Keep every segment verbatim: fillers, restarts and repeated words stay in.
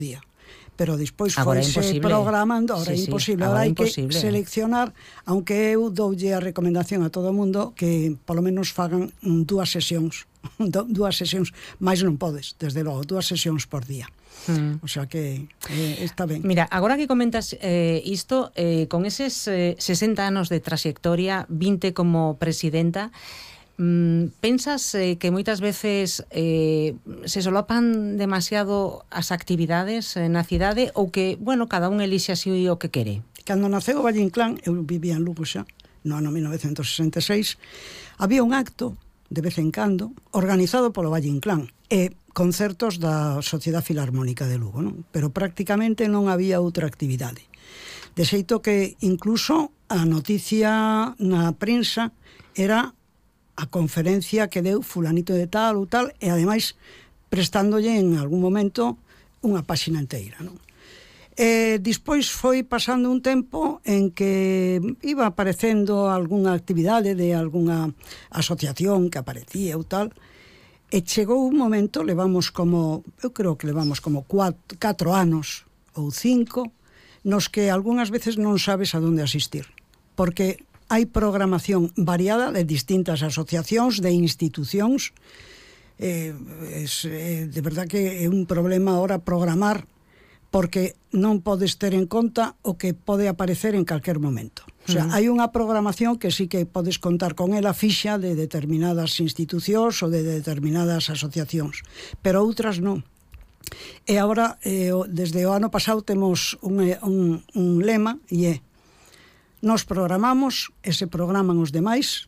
día. Pero despois agora foise programando, agora sí, é imposible, sí, agora hai imposible. que seleccionar, aunque eu doulle a recomendación a todo o mundo que polo menos fagan dúas sesións, dúas sesións, máis non podes, desde logo, dúas sesións por día. Mm. O sea que eh, está ben. Mira, agora que comentas eh, isto, eh, con eses eh, sesenta anos de trayectoria, vinte como presidenta, pensas eh, que moitas veces eh, se solapan demasiado as actividades eh, na cidade ou que, bueno, cada un elixe así o que quere? Cando naceu o Valle Inclán, eu vivía en Lugo xa, no ano mil novecentos sesenta e seis, había un acto de vez en cando organizado polo Valle Inclán e concertos da Sociedade Filarmónica de Lugo, non? Pero prácticamente non había outra actividade. De xeito que incluso a noticia na prensa era a conferencia que deu fulanito de tal ou tal, e ademais prestándolle en algún momento unha páxina inteira, non? E despois foi pasando un tempo en que iba aparecendo algunha actividade de algunha asociación que aparecía ou tal, e chegou un momento, levamos como, eu creo que levamos como cuatro, catro anos ou cinco, nos que algunhas veces non sabes a onde asistir, porque hai programación variada de distintas asociacións, de institucións. Eh, es, eh, de verdad que é un problema ahora programar, porque non podes ter en conta o que pode aparecer en calquer momento. O sea, uh-huh. hai unha programación que sí que podes contar con ela fixa de determinadas institucións ou de determinadas asociacións, pero outras non. E agora, eh, desde o ano pasado, temos un, un, un lema, e é: nos programamos e se programan os demais,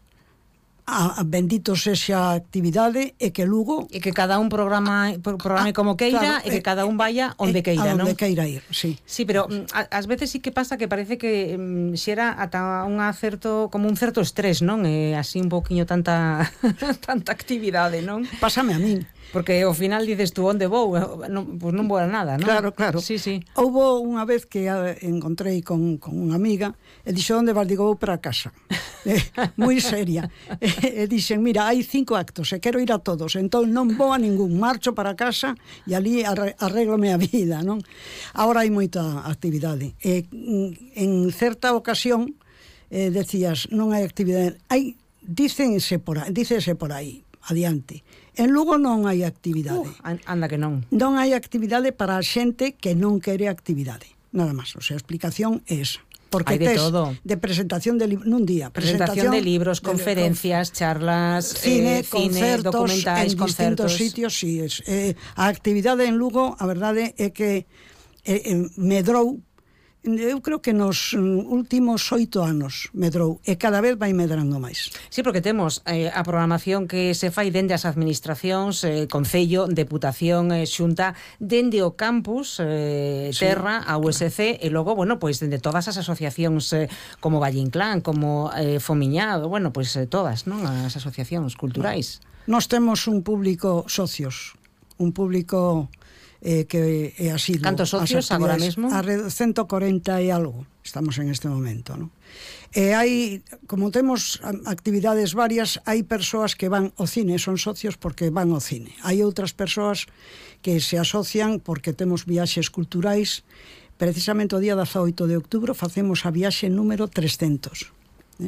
a, a bendito sexa a actividade, e que Lugo... E que cada un programa programe ah, como queira, claro, e que cada un vaya onde eh, queira, non? A onde queira ir, sí. Sí, pero ás veces sí que pasa que parece que um, xera ata un certo, como un certo estrés, non? E así un poquinho tanta tanta actividade, non? Pásame a min. Porque ao final dices tú, onde vou? Non, pues non vou a nada, non? Claro, claro. Sí, sí. Houbo unha vez que encontrei con, con unha amiga e dixo, onde vas? Digo, vou para casa. eh, moi seria. E, e dixen, mira, hai cinco actos e quero ir a todos, entón non vou a ningún, marcho para casa e ali arreglome a vida, non? Agora hai moita actividade. E, en certa ocasión eh, decías, non hai actividade, hai, dícense por aí, dícese por aí, adiante. En Lugo non hai actividade. Uh, anda que non. Non hai actividade para a xente que non quere actividade. Nada máis. O sea, a explicación é esa. Porque hai de tes todo. De presentación de libros, nun día. Presentación, presentación de libros, de conferencias, charlas, cine, eh, cine, concertos, documentais, en concertos. distintos sitios, sí. Es, eh, a actividade en Lugo, a verdade é que eh, eh, medrou. Eu creo que nos últimos oito anos medrou e cada vez vai medrando máis. Sí, porque temos eh, a programación que se fai dende as administracións, eh, Concello, Deputación, eh, Xunta, dende o campus, eh, Terra, sí, a U S C, e logo, bueno, pois dende todas as asociacións eh, como Valle Inclán, como eh, Fomiñado, bueno, pois eh, todas, non? As asociacións culturais. Nos temos un público socios, un público... Eh, que é así. Cantos socios agora mesmo? A ciento corenta e algo estamos en este momento, ¿no? E hai, como temos actividades varias, hai persoas que van ao cine, son socios porque van ao cine. Hai outras persoas que se asocian porque temos viaxes culturais. Precisamente o día dezaoito de outubro facemos a viaxe número trescentos. Eh?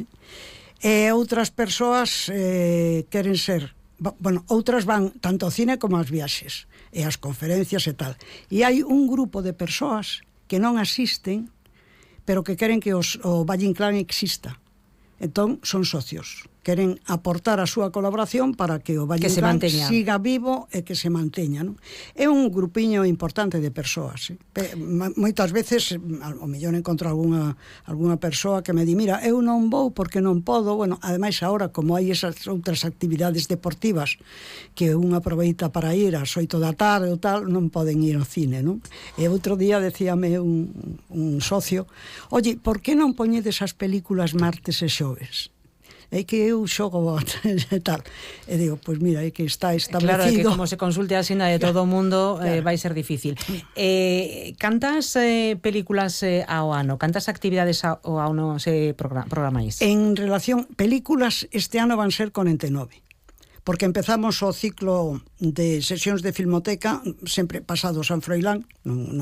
E outras persoas eh, queren ser, bueno, outras van tanto ao cine como ás viaxes e as conferencias e tal. E hai un grupo de persoas que non asisten, pero que queren que os, o Valle Inclán exista. Entón, son socios. Queren aportar a súa colaboración para que o Valle Inclán siga vivo e que se manteña, non? É un grupiño importante de persoas. Eh? Moitas veces, ao mellor encontro algunha, algunha persoa que me di, mira, eu non vou porque non podo. Bueno, ademais, agora, como hai esas outras actividades deportivas que un aproveita para ir ás oito da tarde ou tal, non poden ir ao cine, non? E outro día decíame un, un socio, oye, por que non poñedes as películas martes e xoves? É que eu xogo e tal. E digo, pois mira, é que está establecido. Claro, é que como se consulte a xenda de todo o mundo, claro, eh, vai ser difícil. Eh, cantas eh, películas eh, ao ano? Cantas actividades ao ano se programáis? En relación, películas este ano van ser corenta e nove. Porque empezamos o ciclo de sesións de Filmoteca sempre pasado San Froilán, non, non